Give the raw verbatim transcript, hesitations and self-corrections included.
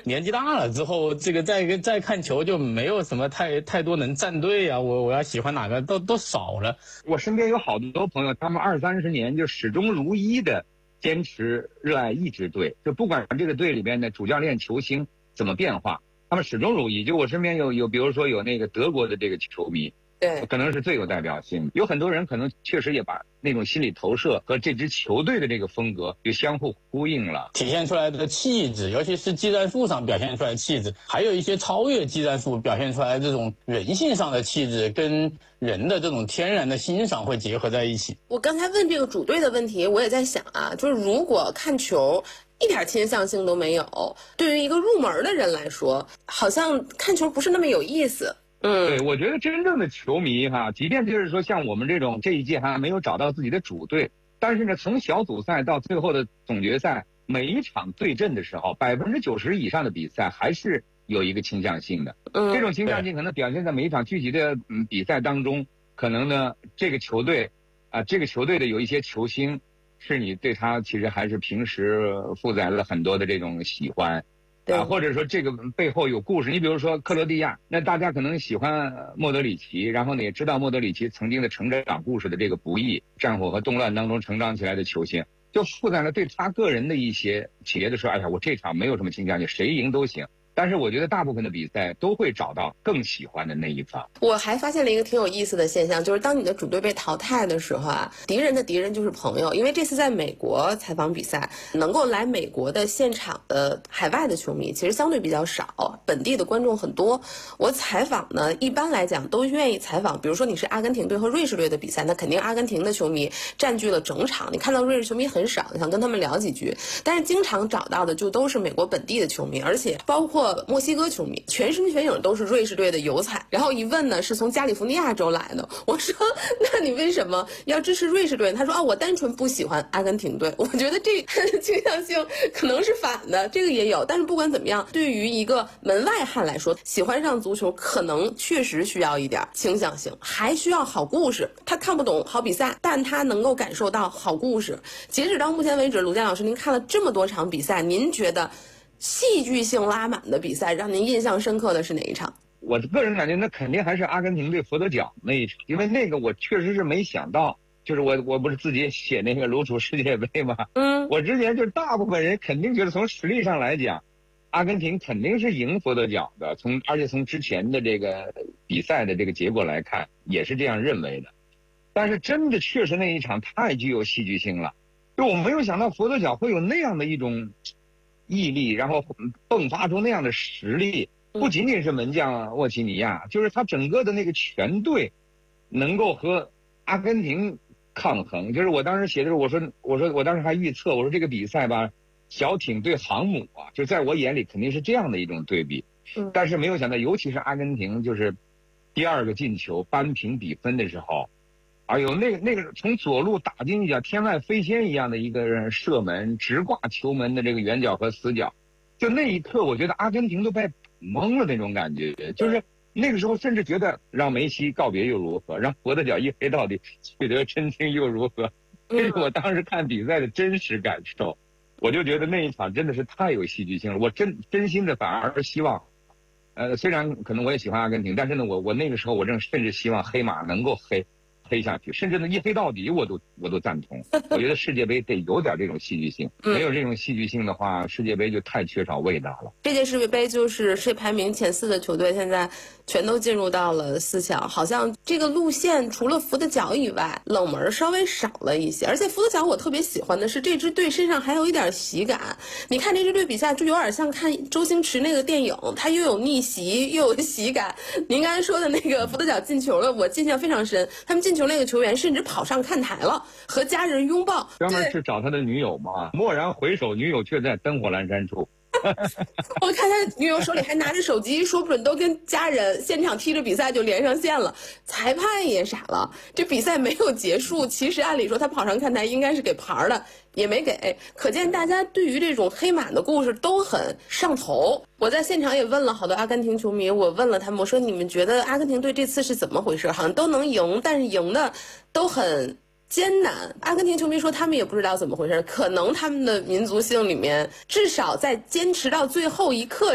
年纪大了之后，这个再再看球就没有什么太太多能站队啊，我我要喜欢哪个都都少了。 我身边有好多朋友，他们二三十年就始终如一的坚持热爱一支队，就不管这个队里边的主教练、球星怎么变化，他们始终如一。就我身边有有，比如说有那个德国的这个球迷。 对， 可能是最有代表性。有很多人可能确实也把那种心理投射和这支球队的这个风格就相互呼应了， 体现出来的气质，尤其是技战术上表现出来的气质，还有一些超越技战术表现出来的这种人性上的气质，跟人的这种天然的欣赏会结合在一起。 我刚才问这个主队的问题，我也在想啊，就是如果看球一点倾向性都没有，对于一个入门的人来说，好像看球不是那么有意思。嗯， 对，我觉得真正的球迷哈，即便就是说像我们这种这一届还没有找到自己的主队，但是呢，从小组赛到最后的总决赛，每一场对阵的时候，百分之九十以上的比赛还是有一个倾向性的。嗯，这种倾向性可能表现在每一场具体的嗯比赛当中，可能呢这个球队啊、呃，这个球队的有一些球星，是你对他其实还是平时负载了很多的这种喜欢。啊，或者说这个背后有故事。你比如说克罗地亚，那大家可能喜欢莫德里奇，然后呢也知道莫德里奇曾经的成长故事的这个不易，战火和动乱当中成长起来的球星，就负载了对他个人的一些企业的说，哎呀，我这场没有什么倾向性，谁赢都行。但是我觉得大部分的比赛都会找到更喜欢的那一方。 我还发现了一个挺有意思的现象，就是当你的主队被淘汰的时候啊，敌人的敌人就是朋友。因为这次在美国采访比赛，能够来美国的现场的海外的球迷其实相对比较少，本地的观众很多。我采访呢，一般来讲都愿意采访，比如说你是阿根廷队和瑞士队的比赛，那肯定阿根廷的球迷占据了整场，你看到瑞士球迷很少，你想跟他们聊几句。但是经常找到的就都是美国本地的球迷，而且包括墨西哥球迷，全身全影都是瑞士队的油彩。然后一问呢，是从加利福尼亚州来的。我说，那你为什么要支持瑞士队？他说啊，我单纯不喜欢阿根廷队。我觉得这倾向性可能是反的，这个也有。但是不管怎么样，对于一个门外汉来说，喜欢上足球可能确实需要一点倾向性，还需要好故事。他看不懂好比赛，但他能够感受到好故事。截止到目前为止，卢健老师，您看了这么多场比赛，您觉得戏剧性拉满的比赛让您印象深刻的是哪一场？ 我个人感觉那肯定还是阿根廷对佛得角那一场，因为那个我确实是没想到，就是我我不是自己写那个卢楚世界杯吗？嗯，我之前就是大部分人肯定觉得从实力上来讲，阿根廷肯定是赢佛得角的，从而且从之前的这个比赛的这个结果来看，也是这样认为的。但是真的确实那一场太具有戏剧性了，就我没有想到佛得角会有那样的一种毅力，然后迸发出那样的实力，不仅仅是门将沃奇尼亚，就是他整个的那个全队能够和阿根廷抗衡。就是我当时写的时候，我说我说我当时还预测，我说这个比赛吧，小艇对航母啊，就在我眼里肯定是这样的一种对比。但是没有想到，尤其是阿根廷，就是第二个进球扳平比分的时候，哎呦，那个那个从左路打进一脚天外飞仙一样的一个人射门，直挂球门的这个远角和死角，就那一刻，我觉得阿根廷都被懵了那种感觉，就是那个时候甚至觉得让梅西告别又如何，让佛得角一黑到底取得真经又如何？这是我当时看比赛的真实感受，我就觉得那一场真的是太有戏剧性了。我真真心的反而希望，呃，虽然可能我也喜欢阿根廷，但是呢，我我那个时候我正甚至希望黑马能够黑。黑下去，甚至呢一黑到底，我都我都赞同。我觉得世界杯得有点这种戏剧性，没有这种戏剧性的话，世界杯就太缺少味道了。 这届世界杯就是世界排名前四的球队现在全都进入到了四强，好像这个路线除了福德角以外，冷门稍微少了一些。而且福德角我特别喜欢的是这支队身上还有一点喜感。你看这支队比赛就有点像看周星驰那个电影，它又有逆袭又有喜感。您刚才说的那个福德角进球了，我印象非常深。他们进球那个球员甚至跑上看台了，和家人拥抱， 专门是找他的女友嘛。蓦然回首，女友却在灯火阑珊处。 我看他女友手里还拿着手机，说不准都跟家人现场踢着比赛就连上线了。裁判也傻了，这比赛没有结束，其实按理说他跑上看台应该是给牌的，也没给。可见大家对于这种黑马的故事都很上头。我在现场也问了好多阿根廷球迷，我问了他们，我说你们觉得阿根廷队这次是怎么回事？好像都能赢，但是赢的都很艰难。阿根廷球迷说他们也不知道怎么回事，可能他们的民族性里面至少在坚持到最后一刻